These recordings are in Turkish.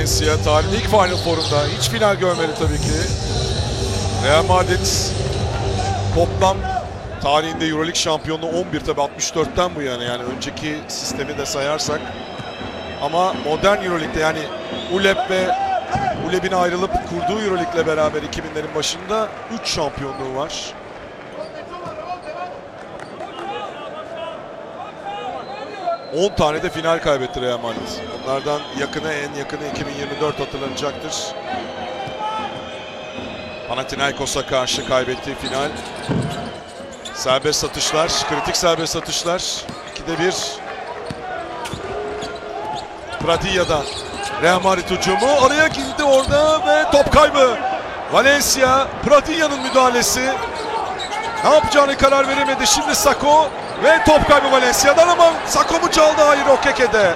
Valencia tarihin ilk Final Four'unda. Hiç final görmedi tabii ki. Real Madrid toplam tarihinde Euroleague şampiyonluğu 11 tabii 64'ten bu yana, yani önceki sistemi de sayarsak. Ama modern Euroleague'de, yani ULEB'in ayrılıp kurduğu Euroleague'le beraber 2000'lerin başında 3 şampiyonluğu var. On tane de final kaybetti Real Madrid. Onlardan en yakını 2024 hatırlanacaktır. Panathinaikos'a karşı kaybettiği final. Serbest atışlar, kritik serbest atışlar. 2'de 1. Pradilla'dan Real Madrid hücumu araya girdi orada ve top kaybı. Valencia, Pradilla'nın müdahalesi. Ne yapacağını karar veremedi. Şimdi Sako ve top kaybı Valencia'dan, ama Sako mu çaldı? Hayır, Okeke'de.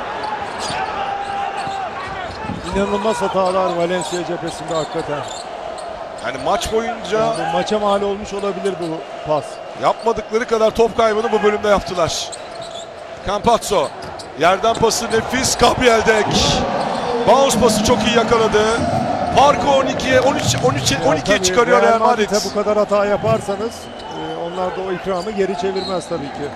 İnanılmaz hatalar Valencia cephesinde hakikaten. Yani maç boyunca yani maça mal olmuş olabilir bu pas. Yapmadıkları kadar top kaybını bu bölümde yaptılar. Campazzo yerden pası nefis, Gabriel'dek. Bounce pası çok iyi yakaladı. Farkı 12'ye çıkarıyor Real Madrid. Bu kadar hata yaparsanız onlar da o ikramı geri çevirmez tabii ki.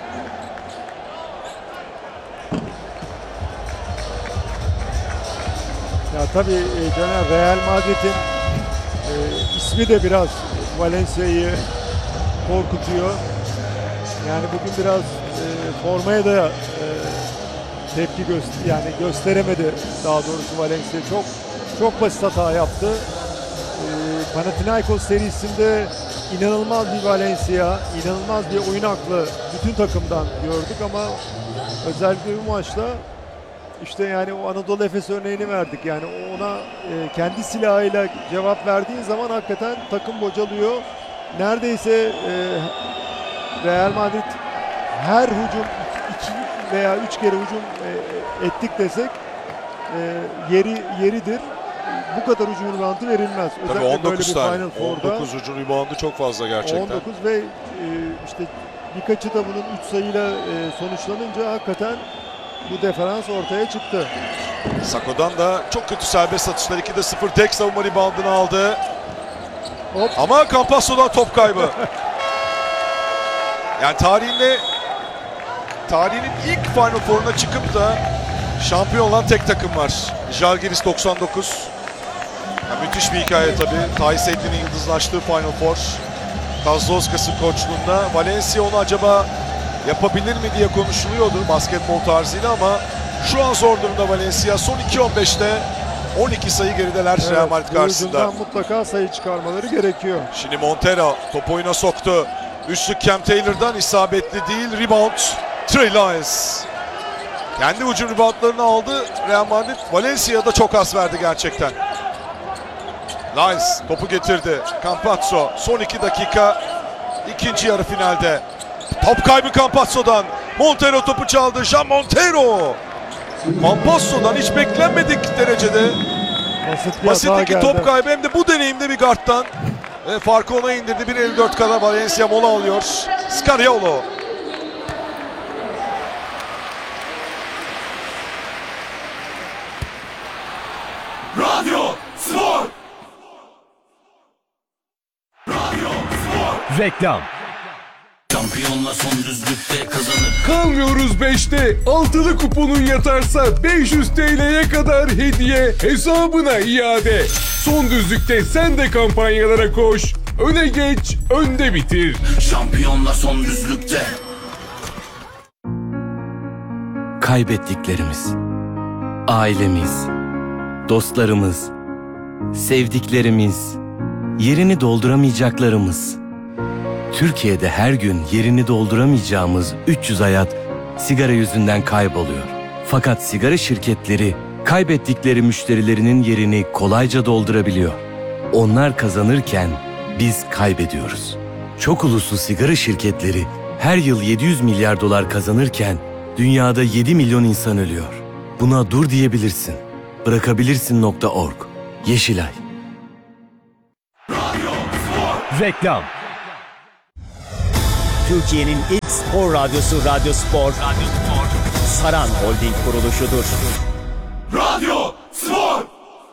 Ya tabii Caner, Real Madrid'in ismi de biraz Valencia'yı korkutuyor. Yani bugün biraz formaya da tepki gösteremedi, daha doğrusu Valencia çok basit hata yaptı. Panathinaikos serisinde inanılmaz bir Valencia, inanılmaz bir oyun aklı bütün takımdan gördük, ama özellikle bu maçta işte yani o Anadolu Efes örneğini verdik. Yani ona kendi silahıyla cevap verdiğin zaman hakikaten takım bocalıyor. Neredeyse Real Madrid her hücum 2 veya 3 kere hücum ettik desek yeridir. Bu kadar hücum reboundu verilmez. Tabii özellikle 19 tane. Final Four'da 19 hücum reboundu çok fazla gerçekten. 19 ve işte birkaçı da bunun 3 sayıyla sonuçlanınca hakikaten bu diferans ortaya çıktı. Sako'dan da çok kötü serbest atışlar. 2'de 0 tek savunma reboundunu aldı. Hop. Ama Campazzo'dan top kaybı. Yani tarihinin ilk Final Four'una çıkıp da şampiyon olan tek takım var. Žalgiris 99. Yani müthiş bir hikaye tabii. Thais Edlin'in yıldızlaştığı Final Four. Kazlowskas'ın koçluğunda. Valencia onu acaba yapabilir mi diye konuşuluyordu basketbol tarzıyla, ama şu an zor durumda Valencia. Son 2-15'te 12 sayı gerideler Real Madrid karşısında. Mutlaka sayı çıkarmaları gerekiyor. Şimdi Montero top oyuna soktu. Üçlük Cam Taylor'dan isabetli değil. Rebound Trey Lyles. Kendi hücum reboundlarını aldı Real Madrid. Valencia'da çok az verdi gerçekten. Lyles topu getirdi. Campazzo son 2 dakika ikinci yarı finalde. Top kaybı Campazzo'dan. Montero topu çaldı. Jean Montero. Campazzo'dan hiç beklenmedik derecede basitlik top kaybı, hem de bu deneyimde bir guardtan. Ve farkı ona indirdi. 1.54 kadar Valencia mola alıyor. Scariolo. Radyo Spor. Radyo Spor. Reklam. Şampiyonla son düzlükte kazanır. Kalmıyoruz 5'te. Altılı kuponun yatarsa 500 TL'ye kadar hediye hesabına iade. Son düzlükte sen de kampanyalara koş. Öne geç, önde bitir. Şampiyonla son düzlükte. Kaybettiklerimiz, ailemiz, dostlarımız, sevdiklerimiz, yerini dolduramayacaklarımız. Türkiye'de her gün yerini dolduramayacağımız 300 hayat sigara yüzünden kayboluyor. Fakat sigara şirketleri kaybettikleri müşterilerinin yerini kolayca doldurabiliyor. Onlar kazanırken biz kaybediyoruz. Çok uluslu sigara şirketleri her yıl 700 milyar dolar kazanırken dünyada 7 milyon insan ölüyor. Buna dur diyebilirsin. Bırakabilirsin.org. Yeşilay. Reklam. Türkiye'nin ilk spor radyosu Radyo Spor. Saran Holding kuruluşudur. Radyo Spor.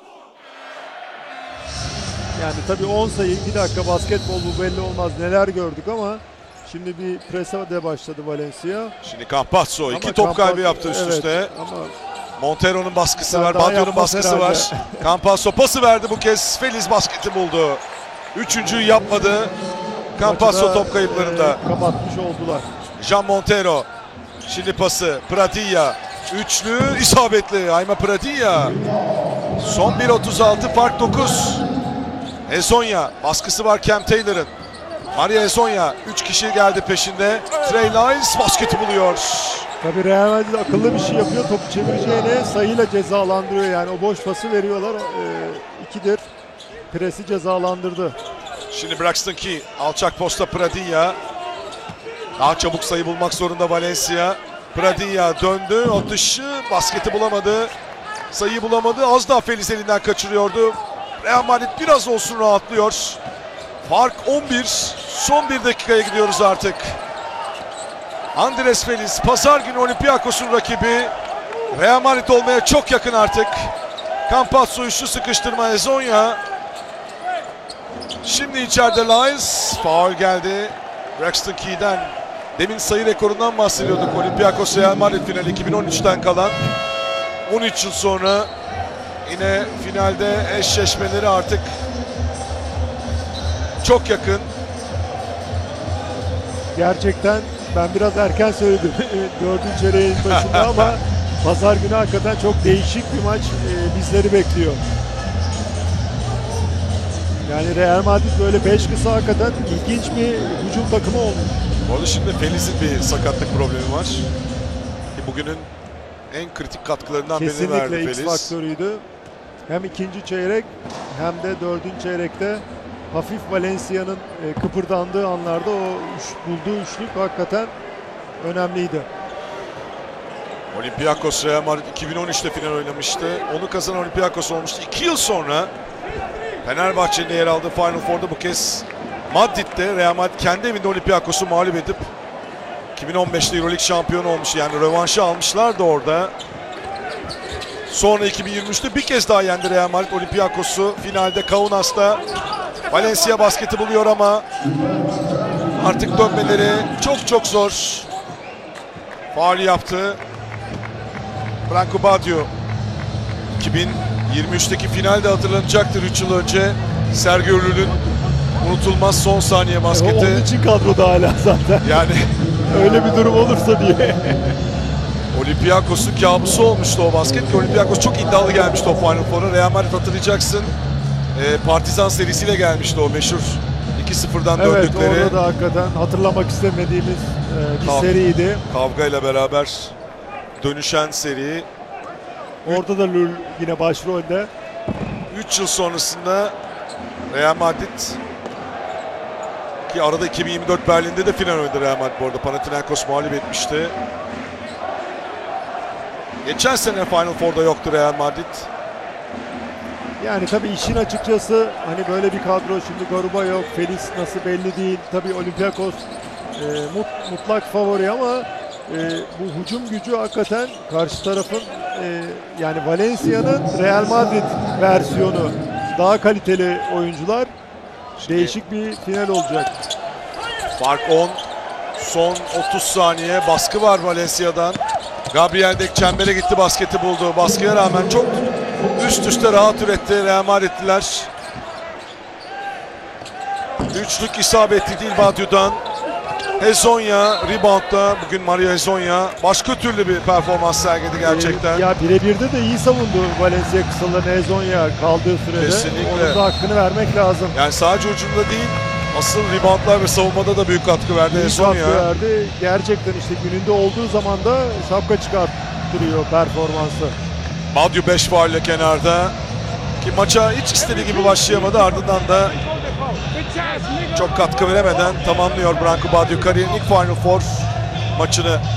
Yani tabii 10 sayı 2 dakika basketbol bu belli olmaz neler gördük ama şimdi bir prese de başladı Valencia. Şimdi Campazzo iki Ama top kaybı Campazzo- yaptı üst evet, üste. Ama Montero'nun baskısı Ben var, daha Badio'nun yapmaz baskısı herhalde. var. Campazzo pası verdi bu kez. Feliz basketi buldu. Üçüncüyü yapmadı. Campazzo maçı da, top kayıplarında. kapatmış oldular. Jean Montero. Şimdi pası. Pradilla. Üçlü isabetli. Ayma Pradilla. Son 1.36 fark 9. Ezonya. Baskısı var Cam Taylor'ın. Maria Ezonya. 3 kişi geldi peşinde. Trey Lyles basketi buluyor. Tabii Real Madrid akıllı bir şey yapıyor. Topu çevireceğine sayıyla cezalandırıyor. Yani o boş pası veriyorlar. İkidir. Presi cezalandırdı. Şimdi Braxton Key. Alçak posta Pradilla. Daha çabuk sayı bulmak zorunda Valencia. Pradilla döndü. Atışı basketi bulamadı. Sayıyı bulamadı. Az daha Feliz elinden kaçırıyordu. Real Madrid biraz olsun rahatlıyor. Fark 11. Son bir dakikaya gidiyoruz artık. Andres Feliz, pazar günü Olympiakos'un rakibi. Real Madrid olmaya çok yakın artık. Campazzo üçlü sıkıştırma Ezonya. Şimdi içeride Lyles. Faul geldi. Braxton Key'den. Demin sayı rekorundan bahsediyorduk. Olympiakos Real Madrid finali 2013'ten kalan. 13 yıl sonra yine finalde eşleşmeleri artık çok yakın. Gerçekten ben biraz erken söyledim 4. çeyreğin başında ama pazar günü hakikaten çok değişik bir maç bizleri bekliyor. Yani Real Madrid böyle 5 kısa hakikaten ilginç bir hücum takımı olmuş. Bu arada şimdi Feliz'in bir sakatlık problemi var. Ki bugünün en kritik katkılarından birini Kesinlikle verdi X Feliz. faktörüydü. Hem ikinci çeyrek hem de 4. çeyrekte hafif Valencia'nın kıpırdandığı anlarda o bulduğu üçlük hakikaten önemliydi. Olympiakos Real Madrid 2013'te final oynamıştı. Onu kazanan Olympiakos olmuştu. 2 yıl sonra Fenerbahçe'nin yer aldığı Final Four'da bu kez Madrid'de Real Madrid kendi evinde Olympiakos'u mağlup edip 2015'te Euroleague şampiyonu olmuş. Yani rövanşı almışlardı orada. Sonra 2023'te bir kez daha yendi Real Madrid Olympiakos'u. Finalde Kaunas'ta Valencia basketi buluyor ama artık dönmeleri çok zor. Faul yaptı. Branco Badio. 2023'teki finalde hatırlanacaktır 3 yıl önce. Sergio Llull'ün unutulmaz son saniye basketi. Onun için kadroda hala zaten. Yani Öyle bir durum olursa diye. Olympiakos'un kabusu olmuştu o basket. Olympiakos çok iddialı gelmişti o Final Four'a. Real Madrid hatırlayacaksın. Partizan serisiyle gelmişti o meşhur 2-0'dan Evet, döndükleri. orada da hakikaten hatırlamak istemediğimiz bir Kav- seriydi. Kavgayla beraber dönüşen seri. Orada da Lul yine başrolde. 3 yıl sonrasında Real Madrid, ki arada 2024 Berlin'de de final oynadı Real Madrid bu arada. Panathinaikos mağlup etmişti. Geçen sene Final Four'da yoktu Real Madrid. Yani tabii işin açıkçası hani böyle bir kadro şimdi Garuba yok, Feliz nasıl belli değil. Tabii Olympiakos mutlak favori ama bu hücum gücü hakikaten karşı tarafın yani Valencia'nın Real Madrid versiyonu. Daha kaliteli oyuncular. Değişik bir final olacak. Fark 10. Son 30 saniye. Baskı var Valencia'dan. Gabriel de çembere gitti, basketi buldu. Baskıya rağmen çok üst üste rahat üretti Real Madridliler. Üçlük isabetli değil Badio'dan. Ezonya reboundda. Bugün Mario Ezonya başka türlü bir performans sergiledi gerçekten. Ya birebirde de iyi savundu Valencia kısalarını Ezonya kaldığı sürede. Kesinlikle. Onun da hakkını vermek lazım. Yani sadece ucunda değil, asıl reboundlar ve savunmada da büyük katkı verdi İyi Ezonya. katkı verdi. Gerçekten işte gününde olduğu zaman da şapka çıkarttırıyor performansı. Badio 5 faul ile kenarda. Ki maça hiç istediği gibi başlayamadı. Ardından da çok katkı veremeden tamamlıyor Branco Badio kariyerin ilk Final Four maçını.